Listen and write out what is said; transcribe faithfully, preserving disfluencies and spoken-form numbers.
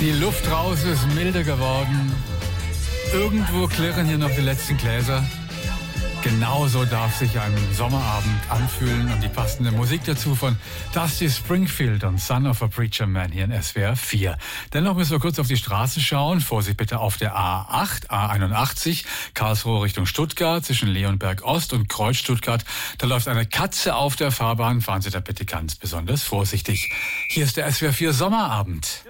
Die Luft raus ist milder geworden. Irgendwo klirren hier noch die letzten Gläser. Genauso darf sich ein Sommerabend anfühlen und die passende Musik dazu von Dusty Springfield und Son of a Preacher Man hier in S W R vier. Dennoch müssen wir kurz auf die Straße schauen. Vorsicht bitte auf der A acht, A einundachtzig, Karlsruhe Richtung Stuttgart, zwischen Leonberg Ost und Kreuz Stuttgart. Da läuft eine Katze auf der Fahrbahn. Fahren Sie da bitte ganz besonders vorsichtig. Hier ist der S W R vier Sommerabend.